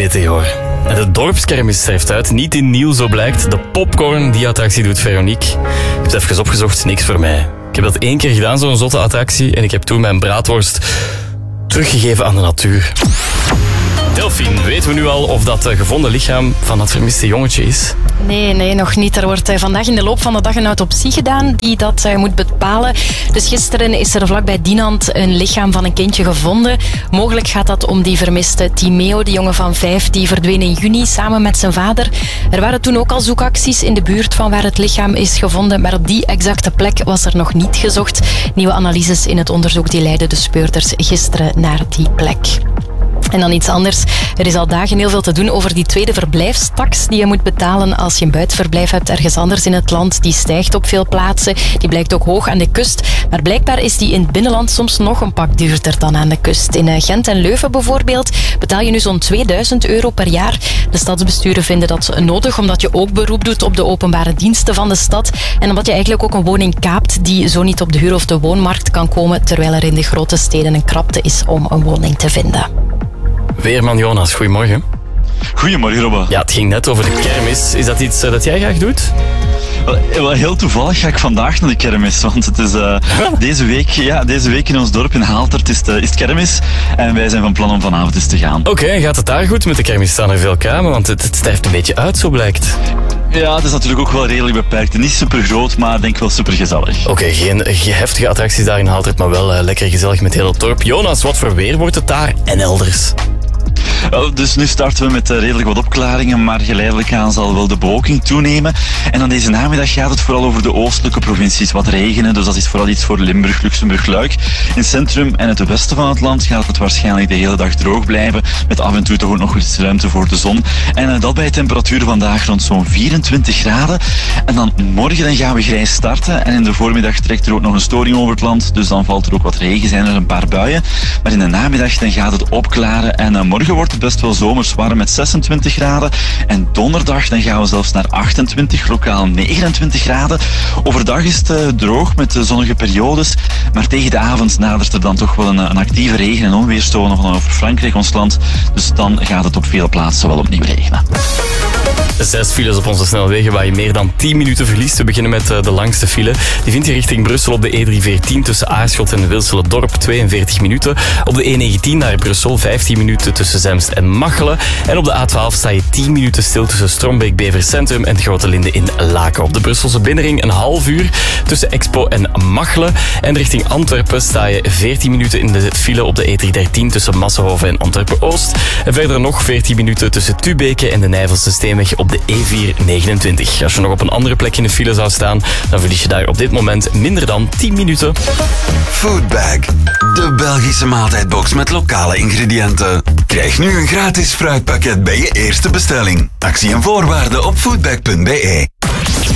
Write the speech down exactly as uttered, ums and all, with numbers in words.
Meteor. En de dorpskermis sterft uit. Niet in Nieuw, zo blijkt. De popcorn, die attractie doet Veronique. Ik heb het even opgezocht, niks voor mij. Ik heb dat één keer gedaan, zo'n zotte attractie. En ik heb toen mijn braadworst teruggegeven aan de natuur. Delphine, weten we nu al of dat gevonden lichaam van dat vermiste jongetje is? Nee, nee, nog niet. Er wordt vandaag in de loop van de dag een autopsie gedaan die dat moet bepalen. Dus gisteren is er vlakbij Dinant een lichaam van een kindje gevonden. Mogelijk gaat dat om die vermiste Timeo, die jongen van vijf, die verdween in juni samen met zijn vader. Er waren toen ook al zoekacties in de buurt van waar het lichaam is gevonden, maar op die exacte plek was er nog niet gezocht. Nieuwe analyses in het onderzoek die leidden de speurders gisteren naar die plek. En dan iets anders. Er is al dagen heel veel te doen over die tweede verblijfstaks die je moet betalen als je een buitenverblijf hebt ergens anders in het land. Die stijgt op veel plaatsen. Die blijkt ook hoog aan de kust. Maar blijkbaar is die in het binnenland soms nog een pak duurder dan aan de kust. In Gent en Leuven bijvoorbeeld betaal je nu zo'n tweeduizend euro per jaar. De stadsbesturen vinden dat nodig omdat je ook beroep doet op de openbare diensten van de stad. En omdat je eigenlijk ook een woning kaapt die zo niet op de huur- of de woonmarkt kan komen, terwijl er in de grote steden een krapte is om een woning te vinden. Weerman Jonas, goedemorgen. Goedemorgen, Robbe. Ja, het ging net over de kermis. Is dat iets uh, dat jij graag doet? Wel, heel toevallig ga ik vandaag naar de kermis, want het is uh, deze, week, ja, deze week in ons dorp in Haaltert is, de, is het kermis en wij zijn van plan om vanavond eens te gaan. Oké, okay, gaat het daar goed? Met de kermis staan er veel kramen, want het, het sterft een beetje uit, zo blijkt. Ja, het is natuurlijk ook wel redelijk beperkt. Niet super groot, maar denk wel super gezellig. Oké, okay, geen heftige attracties daar in Haaltert, maar wel uh, lekker gezellig met heel het dorp. Jonas, wat voor weer wordt het daar en elders? Dus nu starten we met redelijk wat opklaringen, maar geleidelijk aan zal wel de bewolking toenemen. En dan deze namiddag gaat het vooral over de oostelijke provincies wat regenen, dus dat is vooral iets voor Limburg, Luxemburg, Luik. In het centrum en het westen van het land gaat het waarschijnlijk de hele dag droog blijven, met af en toe toch ook nog iets ruimte voor de zon. En dat bij temperaturen vandaag rond zo'n vierentwintig graden. En dan morgen dan gaan we grijs starten en in de voormiddag trekt er ook nog een storing over het land, dus dan valt er ook wat regen, zijn er een paar buien. Maar in de namiddag dan gaat het opklaren en morgen wordt het best wel zomers warm met zesentwintig graden. En donderdag dan gaan we zelfs naar achtentwintig, lokaal negenentwintig graden. Overdag is het uh, droog met uh, zonnige periodes. Maar tegen de avond nadert er dan toch wel een, een actieve regen- en onweerstoring nog over Frankrijk, ons land. Dus dan gaat het op veel plaatsen wel opnieuw regenen. Zes files op onze snelwegen waar je meer dan tien minuten verliest. We beginnen met de langste file. Die vind je richting Brussel op de E driehonderdveertien tussen Aarschot en Wilsele-Dorp, tweeënveertig minuten. Op de E negentien naar Brussel, vijftien minuten tussen Zemst en Machelen. En op de A twaalf sta je tien minuten stil tussen Strombeek-Bever Centrum en Grote Linde in Laken. Op de Brusselse binnenring een half uur tussen Expo en Machelen. En richting Antwerpen sta je veertien minuten in de file op de E driehonderddertien tussen Massenhoven en Antwerpen-Oost. En verder nog veertien minuten tussen Tubeke en de Nijvelse Steenweg op de E vierhonderdnegenentwintig. Als je nog op een andere plek in de file zou staan, dan verlies je daar op dit moment minder dan tien minuten. Foodbag, de Belgische maaltijdbox met lokale ingrediënten. Krijg nu een gratis fruitpakket bij je eerste bestelling. Actie en voorwaarden op foodbag punt be.